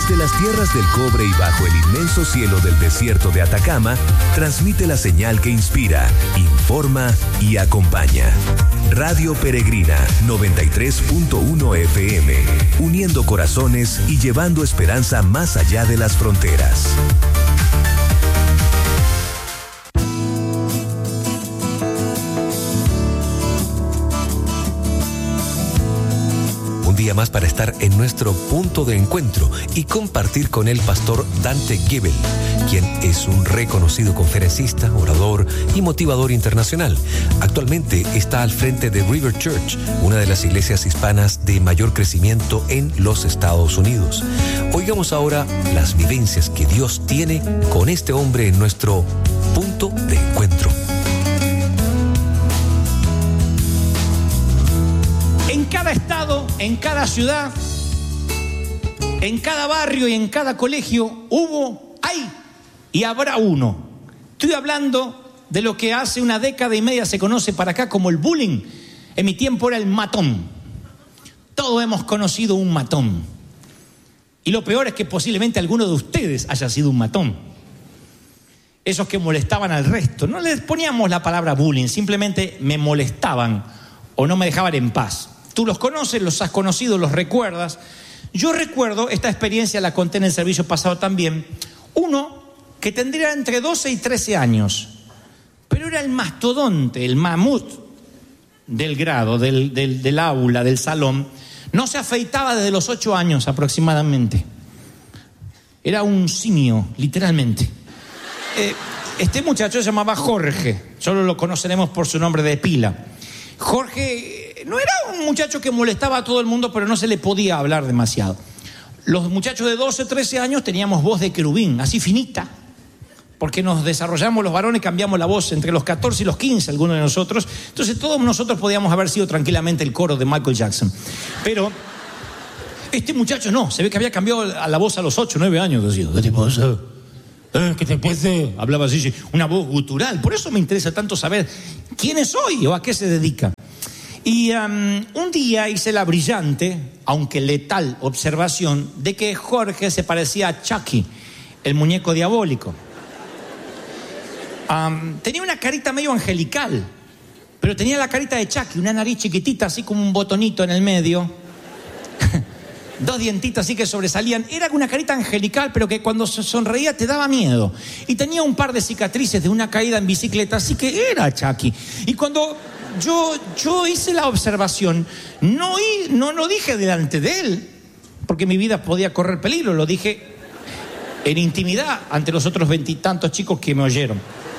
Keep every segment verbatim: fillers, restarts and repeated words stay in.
Desde las tierras del cobre y bajo el inmenso cielo del desierto de Atacama, transmite la señal que inspira, informa y acompaña. Radio Peregrina noventa y tres punto uno F M, uniendo corazones y llevando esperanza más allá de las fronteras. Día más para estar en nuestro punto de encuentro y compartir con el pastor Dante Gebel, quien es un reconocido conferencista, orador y motivador internacional. Actualmente está al frente de River Church, una de las iglesias hispanas de mayor crecimiento en los Estados Unidos. Oigamos ahora las vivencias que Dios tiene con este hombre en nuestro punto de encuentro. En cada estado, en cada ciudad, en cada barrio y en cada colegio hubo, hay y habrá uno. Estoy hablando de lo que hace una década y media se conoce para acá como el bullying. En mi tiempo era el matón. Todos hemos conocido un matón. Y lo peor es que posiblemente alguno de ustedes haya sido un matón. Esos que molestaban al resto. No les poníamos la palabra bullying, simplemente me molestaban o no me dejaban en paz. Tú los conoces, los has conocido, los recuerdas. Yo recuerdo, esta experiencia la conté en el servicio pasado también, uno que tendría entre doce y trece años, pero era el mastodonte, el mamut del grado, del, del, del aula, del salón. No se afeitaba desde los ocho años aproximadamente. Era un simio, literalmente. Eh, este muchacho se llamaba Jorge, solo lo conoceremos por su nombre de pila. Jorge no era un muchacho que molestaba a todo el mundo, pero no se le podía hablar demasiado. Los muchachos de doce, trece años teníamos voz de querubín, así finita, porque nos desarrollamos los varones, cambiamos la voz entre los catorce y los quince, algunos de nosotros. Entonces todos nosotros podíamos haber sido tranquilamente el coro de Michael Jackson. Pero este muchacho no, se ve que había cambiado la voz a los ocho, nueve años. Decía, ¿qué te pasa? Eh, ¿Qué te pasa? Hablaba así, una voz gutural. Por eso me interesa tanto saber quién es hoy o a qué se dedica. Y um, un día hice la brillante, aunque letal, observación de que Jorge se parecía a Chucky, el muñeco diabólico. Um, tenía una carita medio angelical, pero tenía la carita de Chucky, una nariz chiquitita, así como un botonito en el medio. Dos dientitos así que sobresalían. Era una carita angelical, pero que cuando se sonreía te daba miedo. Y tenía un par de cicatrices de una caída en bicicleta, así que era Chucky. Y cuando yo, yo hice la observación, no, no lo dije delante de él, porque mi vida podía correr peligro. Lo dije en intimidad ante los otros veintitantos chicos que me oyeron.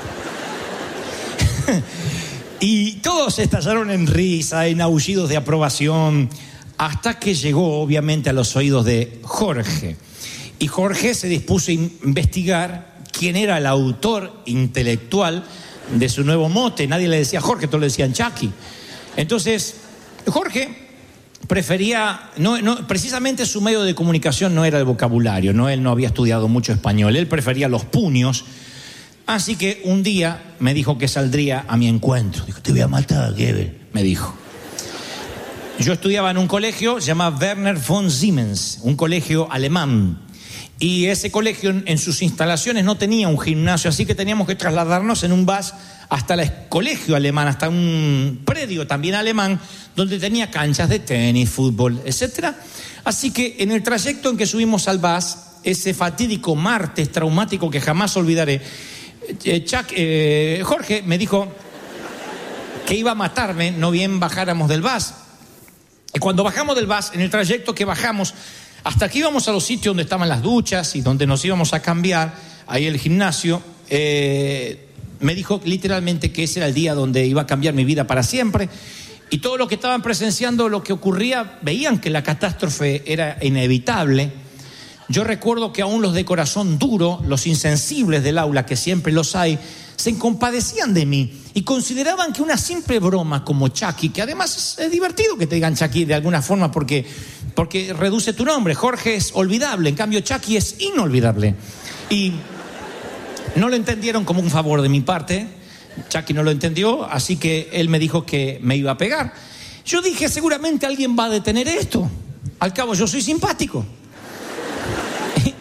Y todos estallaron en risa, en aullidos de aprobación, hasta que llegó obviamente a los oídos de Jorge. Y Jorge se dispuso a investigar quién era el autor intelectual de su nuevo mote. Nadie le decía Jorge, todos le decían Chucky. Entonces, Jorge prefería, no, no, precisamente su medio de comunicación no era el vocabulario, no, él no había estudiado mucho español, él prefería los puños. Así que un día me dijo que saldría a mi encuentro. Dijo, te voy a matar, Gebel, me dijo. Yo estudiaba en un colegio llamado Werner von Siemens, un colegio alemán. Y ese colegio en, en sus instalaciones no tenía un gimnasio, así que teníamos que trasladarnos en un bus hasta el colegio alemán, hasta un predio también alemán, donde tenía canchas de tenis, fútbol, etcétera. Así que en el trayecto en que subimos al bus, ese fatídico martes traumático que jamás olvidaré, eh, Chuck, eh, Jorge me dijo que iba a matarme, no bien bajáramos del bus. Y cuando bajamos del bus, en el trayecto que bajamos, hasta que íbamos a los sitios donde estaban las duchas y donde nos íbamos a cambiar, ahí el gimnasio, eh, me dijo literalmente que ese era el día donde iba a cambiar mi vida para siempre. Y todos los que estaban presenciando lo que ocurría veían que la catástrofe era inevitable. Yo recuerdo que aún los de corazón duro, los insensibles del aula, que siempre los hay, se compadecían de mí y consideraban que una simple broma como Chucky, que además es divertido que te digan Chucky de alguna forma porque, porque reduce tu nombre. Jorge es olvidable, en cambio Chucky es inolvidable. Y no lo entendieron como un favor de mi parte. Chucky no lo entendió, así que él me dijo que me iba a pegar. Yo dije, seguramente alguien va a detener esto. Al cabo, yo soy simpático.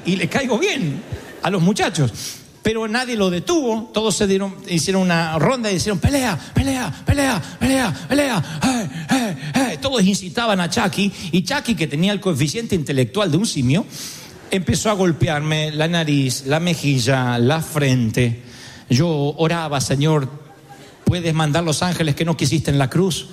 y le caigo bien a los muchachos. Pero nadie lo detuvo, todos se dieron, hicieron una ronda y dijeron, pelea, pelea, pelea, pelea, pelea, hey, hey, hey. Todos incitaban a Chucky, y Chucky, que tenía el coeficiente intelectual de un simio, empezó a golpearme la nariz, la mejilla, la frente. Yo oraba, Señor, ¿puedes mandar los ángeles que no quisiste en la cruz?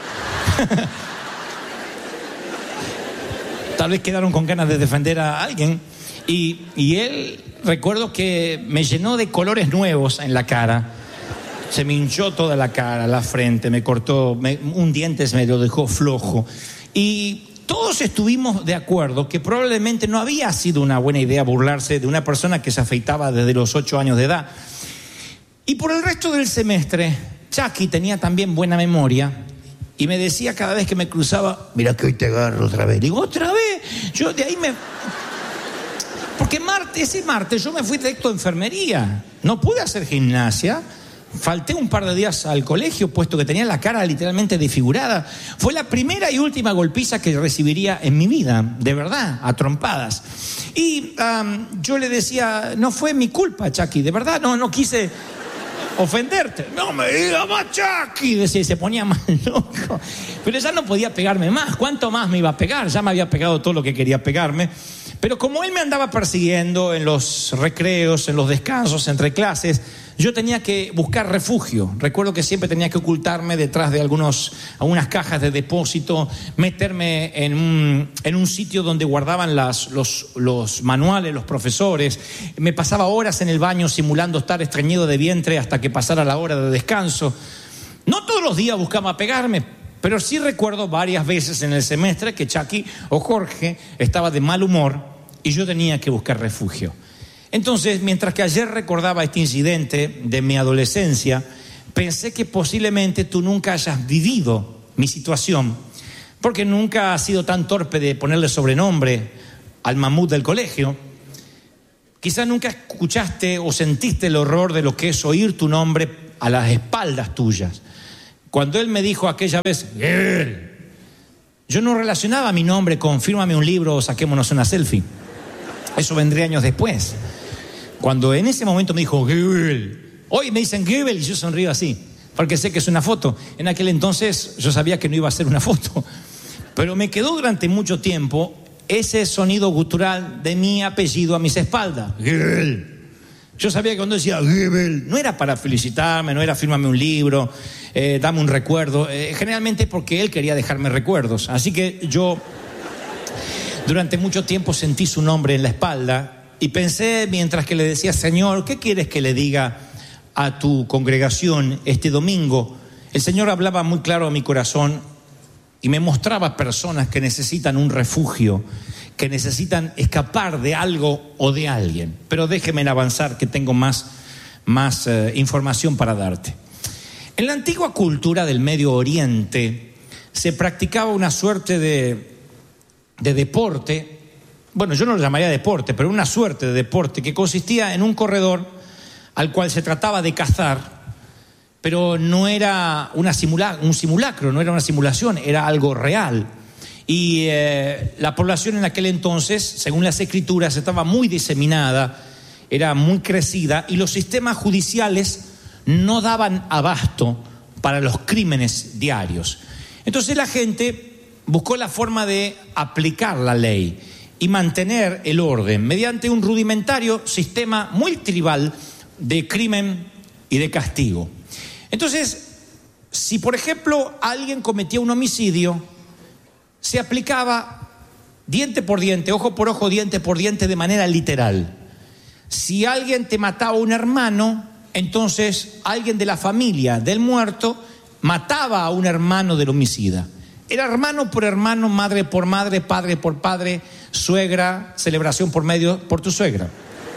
Tal vez quedaron con ganas de defender a alguien. Y, y él, recuerdo que me llenó de colores nuevos en la cara. Se me hinchó toda la cara, la frente, me cortó, me, un diente me lo dejó flojo. Y todos estuvimos de acuerdo que probablemente no había sido una buena idea burlarse de una persona que se afeitaba desde los ocho años de edad. Y por el resto del semestre, Chucky tenía también buena memoria y me decía cada vez que me cruzaba, mira que hoy te agarro otra vez. Digo, ¿otra vez? Yo de ahí me... Porque martes, ese martes yo me fui directo a enfermería. No pude hacer gimnasia. Falté un par de días al colegio, puesto que tenía la cara literalmente desfigurada. Fue la primera y última golpiza que recibiría en mi vida, de verdad, a trompadas. Y um, yo le decía, no fue mi culpa, Chucky, de verdad, no, no quise ofenderte. No me digas más, Chucky, decía, y se ponía más loco. Pero ya no podía pegarme más. ¿Cuánto más me iba a pegar? Ya me había pegado todo lo que quería pegarme. Pero como él me andaba persiguiendo en los recreos, en los descansos, entre clases, yo tenía que buscar refugio. Recuerdo que siempre tenía que ocultarme detrás de algunos, algunas cajas de depósito, meterme en un, en un sitio donde guardaban las, los, los manuales, los profesores. Me pasaba horas en el baño simulando estar estreñido de vientre hasta que pasara la hora de descanso. No todos los días buscaba pegarme, pero sí recuerdo varias veces en el semestre que Chucky o Jorge estaba de mal humor y yo tenía que buscar refugio. Entonces, mientras que ayer recordaba este incidente de mi adolescencia, pensé que posiblemente tú nunca hayas vivido mi situación, porque nunca has sido tan torpe de ponerle sobrenombre al mamut del colegio. Quizás nunca escuchaste o sentiste el horror de lo que es oír tu nombre a las espaldas tuyas. Cuando él me dijo aquella vez, Gibel, yo no relacionaba mi nombre con fírmame un libro o saquémonos una selfie. Eso vendría años después. Cuando en ese momento me dijo, Gibel, hoy me dicen Gibel y yo sonrío así, porque sé que es una foto. En aquel entonces yo sabía que no iba a ser una foto. Pero me quedó durante mucho tiempo ese sonido gutural de mi apellido a mis espaldas. Gibel. Yo sabía que cuando decía Gibel, no era para felicitarme, no era fírmame un libro, eh, dame un recuerdo, eh, generalmente porque él quería dejarme recuerdos. Así que yo durante mucho tiempo sentí su nombre en la espalda y pensé mientras que le decía, Señor, ¿qué quieres que le diga a tu congregación este domingo? El Señor hablaba muy claro a mi corazón y me mostraba personas que necesitan un refugio, que necesitan escapar de algo o de alguien. Pero déjeme avanzar, que tengo más, más eh, información para darte. En la antigua cultura del Medio Oriente se practicaba una suerte de, de deporte, bueno, yo no lo llamaría deporte, pero una suerte de deporte que consistía en un corredor al cual se trataba de cazar, pero no era una simula- un simulacro, no era una simulación, era algo real. Y eh, la población en aquel entonces, según las escrituras, estaba muy diseminada, era muy crecida, y los sistemas judiciales no daban abasto para los crímenes diarios. Entonces la gente buscó la forma de aplicar la ley y mantener el orden mediante un rudimentario sistema muy tribal de crimen y de castigo. Entonces, si por ejemplo alguien cometía un homicidio, se aplicaba diente por diente, ojo por ojo, diente por diente, de manera literal. Si alguien te mataba a un hermano, entonces alguien de la familia del muerto mataba a un hermano del homicida. Era hermano por hermano, madre por madre, padre por padre, suegra, celebración por medio por tu suegra.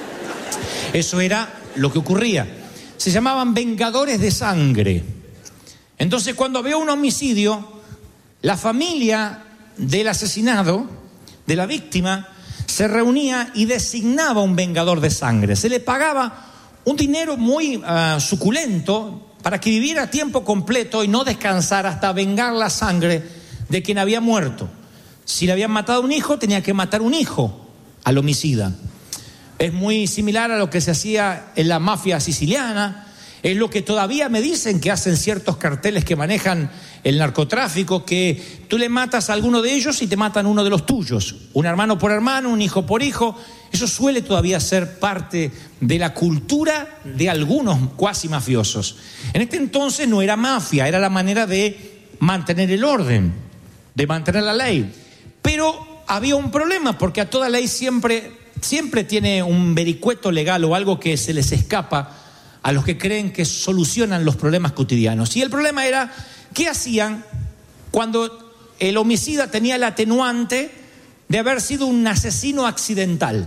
Eso era lo que ocurría. Se llamaban vengadores de sangre. Entonces, cuando había un homicidio, la familia del asesinado, de la víctima, se reunía y designaba un vengador de sangre. Se le pagaba un dinero muy uh, suculento para que viviera a tiempo completo y no descansara hasta vengar la sangre de quien había muerto. Si le habían matado a un hijo, tenía que matar un hijo al homicida. Es muy similar a lo que se hacía en la mafia siciliana. Es lo que todavía me dicen que hacen ciertos carteles que manejan el narcotráfico, que tú le matas a alguno de ellos y te matan uno de los tuyos. Un hermano por hermano, un hijo por hijo. Eso suele todavía ser parte de la cultura de algunos cuasi mafiosos. En este entonces no era mafia, era la manera de mantener el orden, de mantener la ley. Pero había un problema, porque a toda ley siempre, siempre tiene un vericueto legal o algo que se les escapa a los que creen que solucionan los problemas cotidianos. Y el problema era, ¿qué hacían cuando el homicida tenía el atenuante de haber sido un asesino accidental?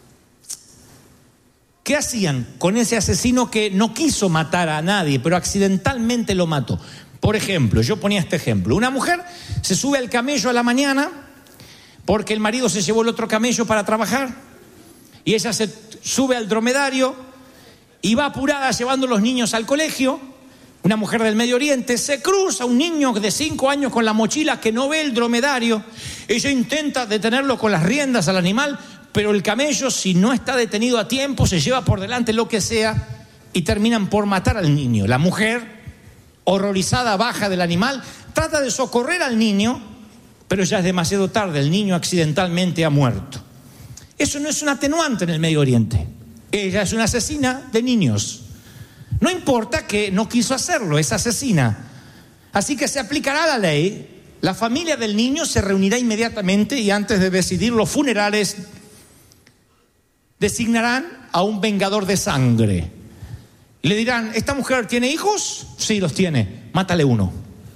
¿Qué hacían con ese asesino que no quiso matar a nadie, pero accidentalmente lo mató? Por ejemplo, yo ponía este ejemplo. Una mujer se sube al camello a la mañana porque el marido se llevó el otro camello para trabajar, y ella se sube al dromedario y va apurada llevando a los niños al colegio. Una mujer del Medio Oriente, se cruza un niño de cinco años con la mochila que no ve el dromedario. Ella intenta detenerlo con las riendas al animal, pero el camello, si no está detenido a tiempo, se lleva por delante lo que sea y terminan por matar al niño. La mujer, horrorizada, baja del animal, trata de socorrer al niño, pero ya es demasiado tarde, el niño accidentalmente ha muerto. Eso no es un atenuante en el Medio Oriente. Ella es una asesina de niños. No importa que no quiso hacerlo, es asesina. Así que se aplicará la ley. La familia del niño se reunirá inmediatamente y antes de decidir los funerales designarán a un vengador de sangre. Y le dirán, ¿esta mujer tiene hijos? Sí, los tiene. Mátale uno.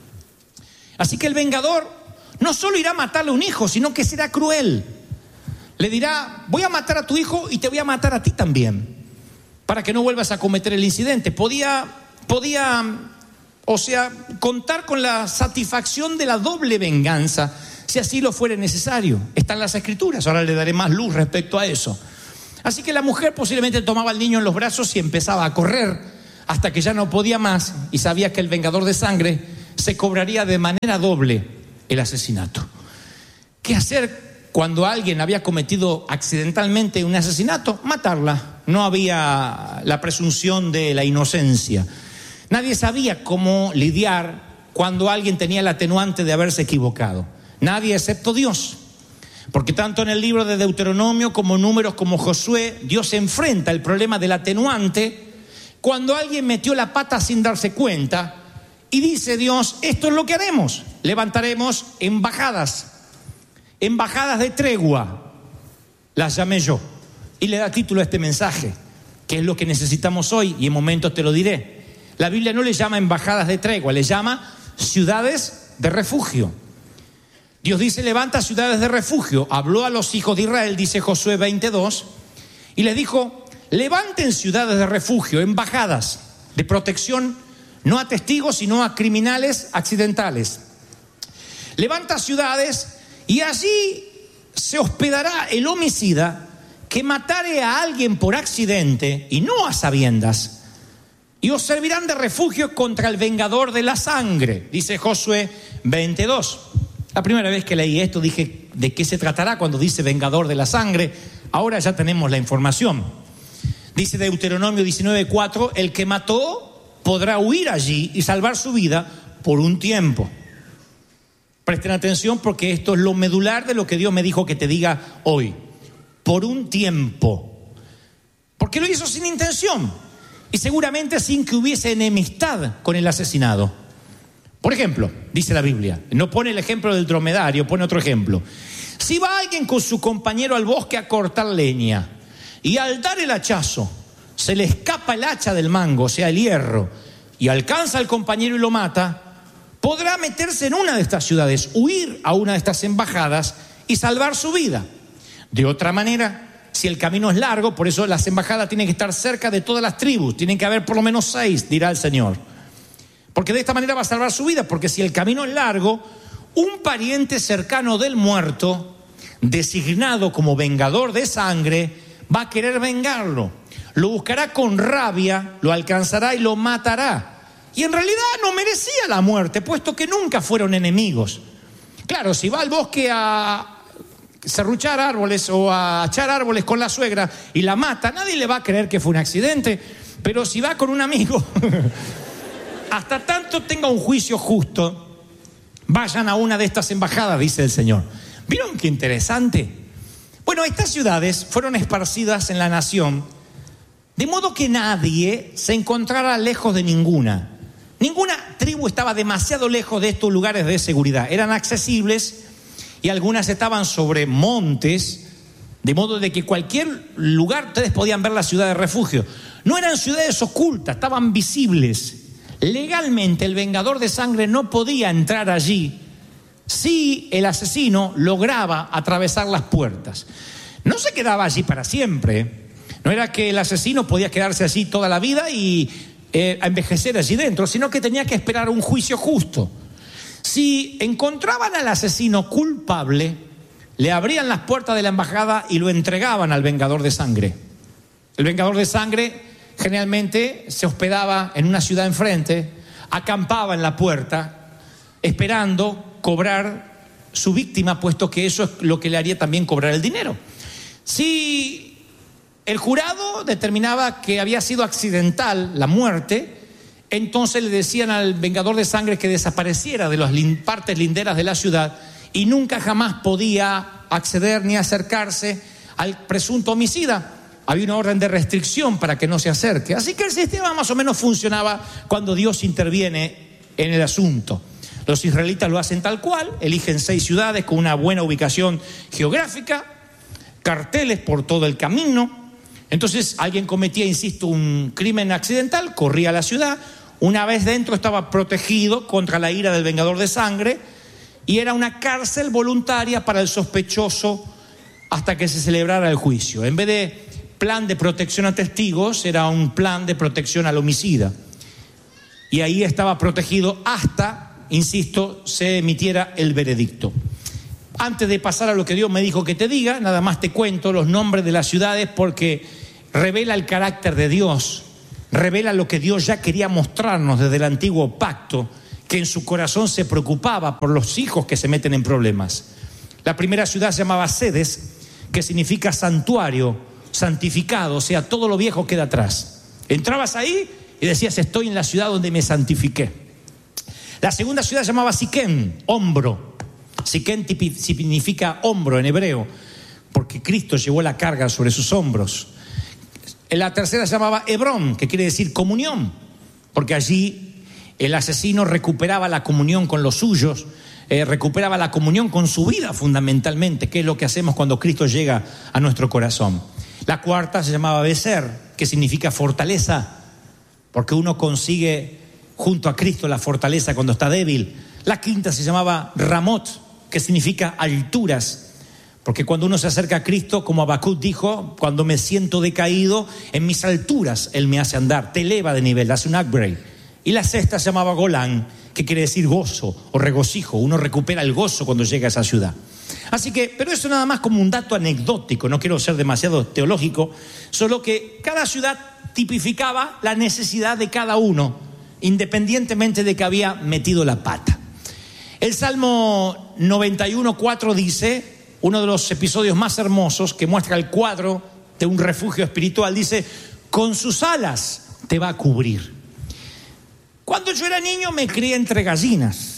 Así que el vengador no solo irá a matarle un hijo, sino que será cruel. Le dirá, voy a matar a tu hijo y te voy a matar a ti también, para que no vuelvas a cometer el incidente. Podía, podía, o sea, contar con la satisfacción de la doble venganza, si así lo fuera necesario. Está en las Escrituras, ahora le daré más luz respecto a eso. Así que la mujer posiblemente tomaba al niño en los brazos y empezaba a correr hasta que ya no podía más y sabía que el vengador de sangre se cobraría de manera doble el asesinato. ¿Qué hacer cuando alguien había cometido accidentalmente un asesinato? Matarla. No había la presunción de la inocencia. Nadie sabía cómo lidiar cuando alguien tenía el atenuante de haberse equivocado. Nadie excepto Dios. Porque tanto en el libro de Deuteronomio como Números como Josué, Dios enfrenta el problema del atenuante cuando alguien metió la pata sin darse cuenta, y dice Dios, esto es lo que haremos. Levantaremos embajadas. Embajadas de tregua, las llamé yo. Y le da título a este mensaje, que es lo que necesitamos hoy, y en momentos te lo diré. La Biblia no le llama embajadas de tregua, le llama ciudades de refugio. Dios dice, levanta ciudades de refugio. Habló a los hijos de Israel, dice Josué veintidós, y les dijo, levanten ciudades de refugio, embajadas de protección, no a testigos, sino a criminales accidentales. Levanta ciudades y allí se hospedará el homicida que matare a alguien por accidente y no a sabiendas, y os servirán de refugio contra el vengador de la sangre, dice Josué veintidós. La primera vez que leí esto dije, ¿de qué se tratará cuando dice vengador de la sangre? Ahora ya tenemos la información. Dice Deuteronomio diecinueve cuatro, el que mató podrá huir allí y salvar su vida por un tiempo. Presten atención porque esto es lo medular de lo que Dios me dijo que te diga hoy. Por un tiempo. Porque lo hizo sin intención y seguramente sin que hubiese enemistad con el asesinado. Por ejemplo, dice la Biblia, no pone el ejemplo del dromedario, pone otro ejemplo. Si va alguien con su compañero al bosque a cortar leña y al dar el hachazo se le escapa el hacha del mango, o sea el hierro, y alcanza al compañero y lo mata, podrá meterse en una de estas ciudades, huir a una de estas embajadas y salvar su vida. De otra manera, si el camino es largo, por eso las embajadas tienen que estar cerca de todas las tribus, tienen que haber por lo menos seis, dirá el Señor. Porque de esta manera va a salvar su vida, porque si el camino es largo, un pariente cercano del muerto, designado como vengador de sangre, va a querer vengarlo. Lo buscará con rabia, lo alcanzará y lo matará. Y en realidad no merecía la muerte, puesto que nunca fueron enemigos. Claro, si va al bosque a serruchar árboles o a echar árboles con la suegra y la mata, nadie le va a creer que fue un accidente. Pero si va con un amigo, hasta tanto tenga un juicio justo, vayan a una de estas embajadas, dice el Señor. ¿Vieron qué interesante? Bueno, estas ciudades fueron esparcidas en la nación, de modo que nadie se encontrara lejos de ninguna. Ninguna tribu estaba demasiado lejos de estos lugares de seguridad. Eran accesibles y algunas estaban sobre montes, de modo de que cualquier lugar ustedes podían ver la ciudad de refugio. No eran ciudades ocultas, estaban visibles. Legalmente el vengador de sangre no podía entrar allí si el asesino lograba atravesar las puertas. No se quedaba allí para siempre. No era que el asesino podía quedarse allí toda la vida y eh, envejecer allí dentro, sino que tenía que esperar un juicio justo. Si encontraban al asesino culpable, le abrían las puertas de la embajada y lo entregaban al vengador de sangre. El vengador de sangre generalmente se hospedaba en una ciudad enfrente, acampaba en la puerta, esperando cobrar su víctima, puesto que eso es lo que le haría también cobrar el dinero. Si el jurado determinaba que había sido accidental la muerte, entonces le decían al vengador de sangre que desapareciera de las partes linderas de la ciudad y nunca jamás podía acceder ni acercarse al presunto homicida. Había una orden de restricción para que no se acerque. Así que el sistema más o menos funcionaba cuando Dios interviene en el asunto. Los israelitas lo hacen tal cual, eligen seis ciudades con una buena ubicación geográfica, carteles por todo el camino. Entonces alguien cometía, insisto, un crimen accidental, corría a la ciudad, una vez dentro estaba protegido contra la ira del vengador de sangre y era una cárcel voluntaria para el sospechoso hasta que se celebrara el juicio. En vez de plan de protección a testigos, era un plan de protección al homicida. Y ahí estaba protegido hasta, insisto, se emitiera el veredicto. Antes de pasar a lo que Dios me dijo que te diga, nada más te cuento los nombres de las ciudades porque revela el carácter de Dios, revela lo que Dios ya quería mostrarnos desde el antiguo pacto, que en su corazón se preocupaba por los hijos que se meten en problemas. La primera ciudad se llamaba Sedes, que significa santuario, santificado, o sea, todo lo viejo queda atrás. Entrabas ahí y decías, estoy en la ciudad donde me santifiqué. La segunda ciudad se llamaba Siquén, hombro. Siquén significa hombro en hebreo, porque Cristo llevó la carga sobre sus hombros. La tercera se llamaba Hebrón, que quiere decir comunión, porque allí el asesino recuperaba la comunión con los suyos, eh, recuperaba la comunión con su vida fundamentalmente, que es lo que hacemos cuando Cristo llega a nuestro corazón. La cuarta se llamaba Becer, que significa fortaleza, porque uno consigue junto a Cristo la fortaleza cuando está débil. La quinta se llamaba Ramot, que significa alturas, porque cuando uno se acerca a Cristo, como Habacuc dijo, cuando me siento decaído, en mis alturas Él me hace andar, te eleva de nivel, hace un upgrade. Y la sexta se llamaba Golán, que quiere decir gozo o regocijo. Uno recupera el gozo cuando llega a esa ciudad. Así que, pero eso nada más como un dato anecdótico, no quiero ser demasiado teológico, solo que cada ciudad tipificaba la necesidad de cada uno, independientemente de que había metido la pata. El Salmo noventa y uno, cuatro dice, uno de los episodios más hermosos que muestra el cuadro de un refugio espiritual, dice, con sus alas te va a cubrir. Cuando yo era niño me crié entre gallinas.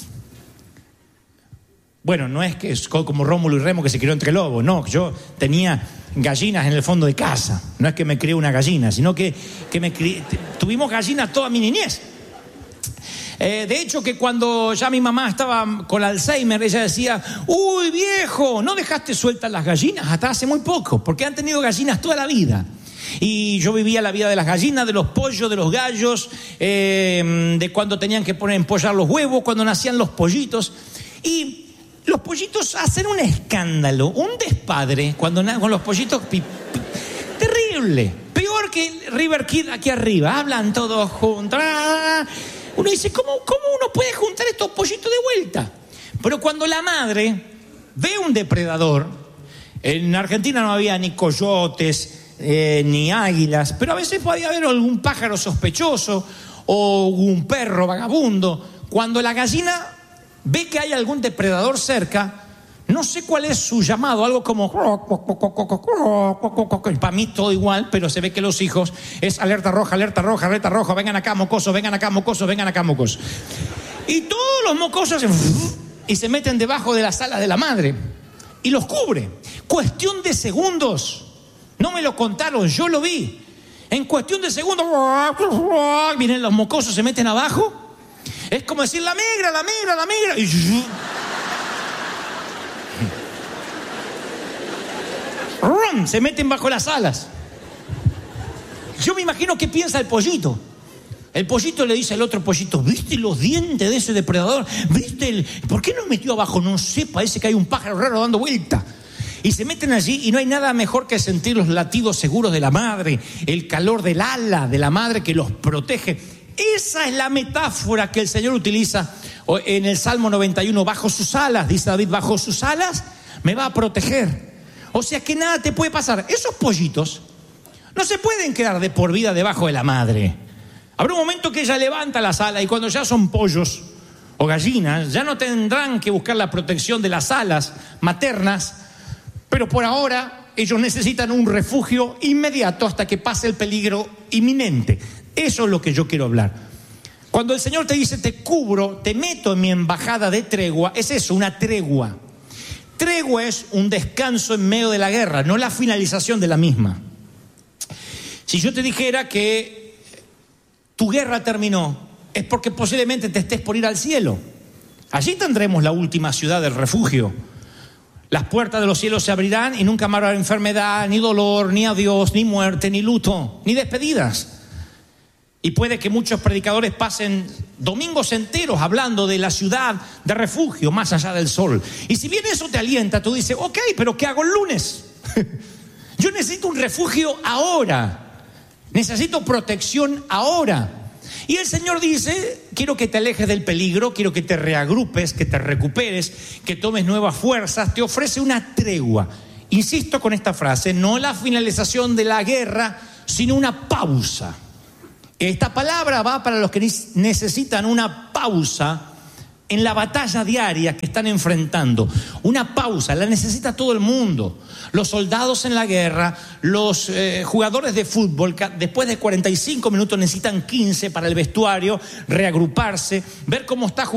Bueno, no es que es como Rómulo y Remo que se crió entre lobos, no, yo tenía gallinas en el fondo de casa. No es que me crié una gallina, sino que, que me crié, tuvimos gallinas toda mi niñez. Eh, de hecho que cuando ya mi mamá estaba con Alzheimer, ella decía, uy viejo, no dejaste sueltas las gallinas hasta hace muy poco, porque han tenido gallinas toda la vida. Y yo vivía la vida de las gallinas, de los pollos, de los gallos, eh, de cuando tenían que poner empollar los huevos, cuando nacían los pollitos. Y los pollitos hacen un escándalo, un despadre, cuando na- con los pollitos, pi- pi- terrible. Peor que River Kid aquí arriba, hablan todos juntos. Uno dice, ¿cómo, ¿cómo uno puede juntar estos pollitos de vuelta? Pero cuando la madre ve un depredador, en Argentina no había ni coyotes, eh, ni águilas, pero a veces podía haber algún pájaro sospechoso o un perro vagabundo. Cuando la gallina ve que hay algún depredador cerca, No sé cuál es su llamado, algo como... Para mí todo igual, pero se ve que los hijos es alerta roja, alerta roja, alerta roja, vengan acá mocosos, vengan acá mocosos, vengan acá mocosos. Y todos los mocosos se... y se meten debajo de las alas de la madre y los cubre. Cuestión de segundos. No me lo contaron, yo lo vi. En cuestión de segundos, miren, los mocosos se meten abajo. Es como decir, la migra, la migra, la migra. Y... se meten bajo las alas. Yo me imagino qué piensa el pollito. El pollito le dice al otro pollito, ¿viste los dientes de ese depredador? ¿Viste el... ¿Por qué no metió abajo? No sé, parece que hay un pájaro raro dando vuelta. Y se meten allí y no hay nada mejor que sentir los latidos seguros de la madre, el calor del ala de la madre que los protege. Esa es la metáfora que el Señor utiliza en el Salmo noventa y uno. Bajo sus alas, dice David, bajo sus alas me va a proteger. O sea que nada te puede pasar. Esos pollitos no se pueden quedar de por vida debajo de la madre. Habrá un momento que ella levanta las alas y cuando ya son pollos o gallinas, ya no tendrán que buscar la protección de las alas maternas, pero por ahora ellos necesitan un refugio inmediato hasta que pase el peligro inminente. Eso es lo que yo quiero hablar. Cuando el Señor te dice, te cubro, te meto en mi embajada de tregua, es eso, una tregua. Tregua es un descanso en medio de la guerra, no la finalización de la misma. Si yo te dijera que tu guerra terminó, es porque posiblemente te estés por ir al cielo. Allí tendremos la última ciudad del refugio. Las puertas de los cielos se abrirán y nunca más habrá enfermedad, ni dolor, ni adiós, ni muerte, ni luto, ni despedidas. Y puede que muchos predicadores pasen domingos enteros hablando de la ciudad de refugio más allá del sol. Y si bien eso te alienta, tú dices, ok, pero ¿qué hago el lunes? Yo necesito un refugio ahora. Necesito protección ahora. Y el Señor dice, quiero que te alejes del peligro, quiero que te reagrupes, que te recuperes, que tomes nuevas fuerzas. Te ofrece una tregua. Insisto con esta frase, no la finalización de la guerra, sino una pausa. Esta palabra va para los que necesitan una pausa en la batalla diaria que están enfrentando. Una pausa, la necesita todo el mundo. Los soldados en la guerra, los eh, jugadores de fútbol, después de cuarenta y cinco minutos necesitan quince para el vestuario, reagruparse, ver cómo está jugando.